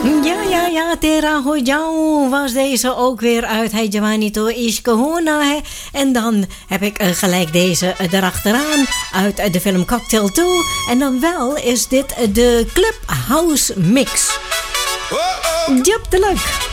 Ja, Tera Hojau was deze ook weer uit Hey Jamanito Ishkehona. En dan heb ik gelijk deze erachteraan uit de film Cocktail 2. En dan wel is dit de Clubhouse Mix. Jop de leuk.